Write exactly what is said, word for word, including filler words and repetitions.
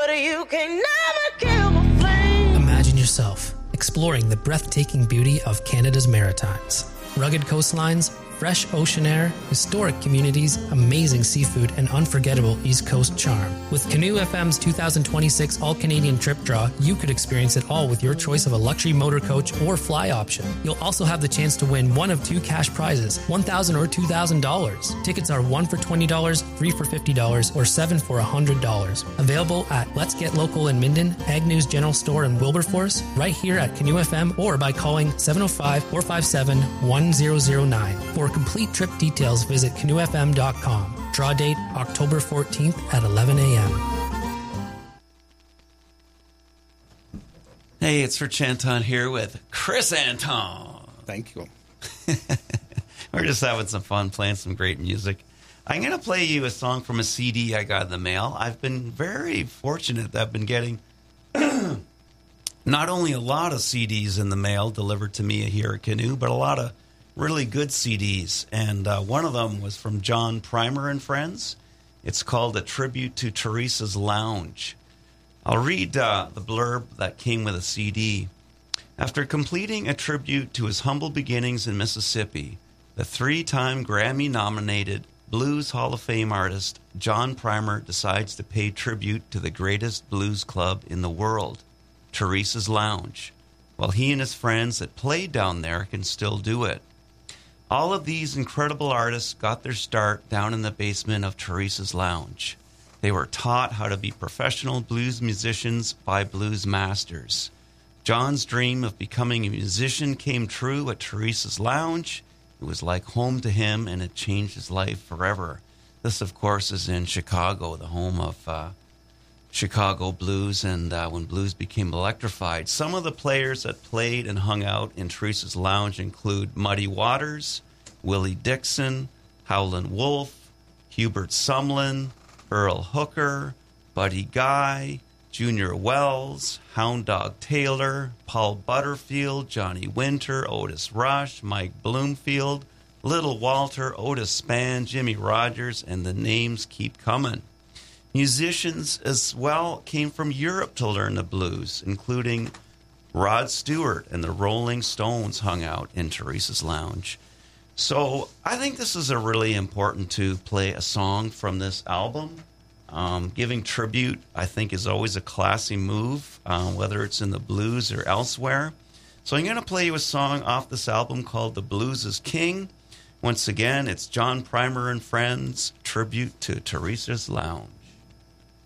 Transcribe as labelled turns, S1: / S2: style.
S1: but you can never kill my flame.
S2: Imagine yourself exploring the breathtaking beauty of Canada's Maritimes. Rugged coastlines, fresh ocean air, historic communities, amazing seafood, and unforgettable East Coast charm. With Canoe F M's two thousand twenty-six All-Canadian Trip Draw, you could experience it all with your choice of a luxury motor coach or fly option. You'll also have the chance to win one of two cash prizes, one thousand dollars or two thousand dollars. Tickets are one for twenty dollars, three for fifty dollars, or seven for one hundred dollars. Available at Let's Get Local in Minden, Agnew's General Store in Wilberforce, right here at Canoe F M, or by calling seven oh five, four five seven, one zero zero nine. For complete trip details, visit canoe f m dot com. Draw date October fourteenth at eleven a.m.
S3: Hey, it's Rich Anton here with Chris Anton.
S4: Thank you.
S3: We're just having some fun playing some great music. I'm going to play you a song from a C D I got in the mail. I've been very fortunate that I've been getting not only a lot of C Ds in the mail delivered to me here at Canoe, but a lot of really good C Ds, and uh, one of them was from John Primer and Friends. It's called A Tribute to Teresa's Lounge. I'll read uh, the blurb that came with a C D. After completing a tribute to his humble beginnings in Mississippi, the three-time Grammy-nominated Blues Hall of Fame artist John Primer decides to pay tribute to the greatest blues club in the world, Teresa's Lounge, while he and his friends that played down there can still do it. All of these incredible artists got their start down in the basement of Teresa's Lounge. They were taught how to be professional blues musicians by blues masters. John's dream of becoming a musician came true at Teresa's Lounge. It was like home to him, and it changed his life forever. This, of course, is in Chicago, the home of uh, Chicago blues, and uh, when blues became electrified. Some of the players that played and hung out in Teresa's Lounge include Muddy Waters, Willie Dixon, Howlin' Wolf, Hubert Sumlin, Earl Hooker, Buddy Guy, Junior Wells, Hound Dog Taylor, Paul Butterfield, Johnny Winter, Otis Rush, Mike Bloomfield, Little Walter, Otis Spann, Jimmy Rogers, and the names keep coming. Musicians as well came from Europe to learn the blues, including Rod Stewart and the Rolling Stones hung out in Teresa's Lounge. So I think this is a really important to play a song from this album. Um, giving tribute, I think, is always a classy move, uh, whether it's in the blues or elsewhere. So I'm going to play you a song off this album called The Blues is King. Once again, it's John Primer and Friends, Tribute to Teresa's Lounge.